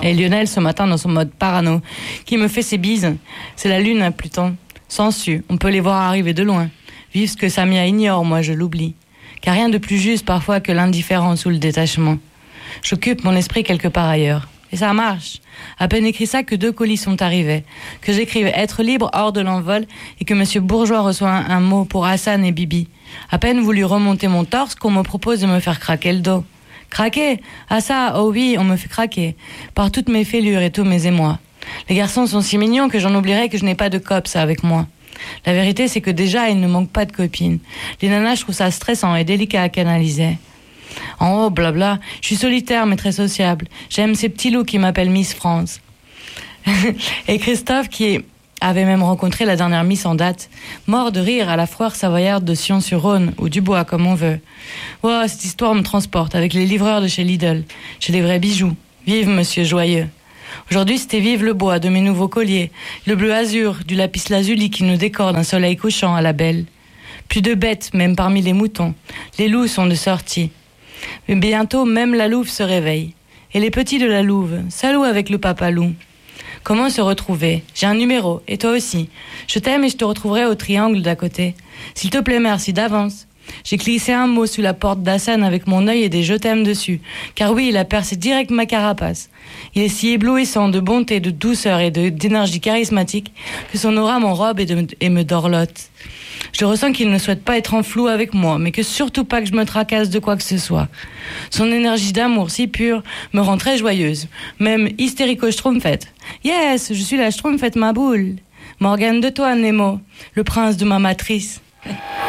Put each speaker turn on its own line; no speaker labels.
Et Lionel, ce matin, dans son mode parano, qui me fait ses bises. C'est la lune, Pluton. Sans su, on peut les voir arriver de loin. Vive ce que Samia ignore, moi je l'oublie. Car rien de plus juste parfois que l'indifférence ou le détachement. J'occupe mon esprit quelque part ailleurs. Et ça marche. À peine écrit ça que 2 colis sont arrivés. Que j'écrive être libre hors de l'envol et que monsieur Bourgeois reçoit un mot pour Hassan et Bibi. À peine voulu remonter mon torse qu'on me propose de me faire craquer le dos. Craquer? Ah ça, oh oui, on me fait craquer. Par toutes mes fêlures et tous mes émois. Les garçons sont si mignons que j'en oublierais que je n'ai pas de cops avec moi. La vérité, c'est que déjà, il ne manque pas de copines. Les nanas, je trouve ça stressant et délicat à canaliser. En haut, blabla, je suis solitaire mais très sociable. J'aime ces petits loups qui m'appellent Miss France. Et Christophe, qui avait même rencontré la dernière Miss en date, mort de rire à la foire savoyarde de Sion-sur-Rhône, ou du Bois, comme on veut. Oh, cette histoire me transporte avec les livreurs de chez Lidl. J'ai des vrais bijoux. Vive Monsieur Joyeux. Aujourd'hui, c'était vive le bois de mes nouveaux colliers, le bleu azur du lapis-lazuli qui nous décore d'un soleil couchant à la belle. Plus de bêtes, même parmi les moutons. Les loups sont de sortie. Mais bientôt, même la louve se réveille. Et les petits de la louve, salut avec le papa loup. Comment se retrouver? J'ai un numéro, et toi aussi. Je t'aime et je te retrouverai au triangle d'à côté. S'il te plaît, merci d'avance. J'ai glissé un mot sous la porte d'Hassan avec mon œil et des je t'aime dessus. Car oui, il a percé direct ma carapace. Il est si éblouissant de bonté, de douceur et d'énergie charismatique que son aura m'enrobe et me dorlote. Je ressens qu'il ne souhaite pas être en flou avec moi, mais que surtout pas que je me tracasse de quoi que ce soit. Son énergie d'amour si pure me rend très joyeuse, même hystérico-schtroumpfette. Yes, je suis la schtroumpfette ma boule. Morgane de toi, Nemo, le prince de ma matrice.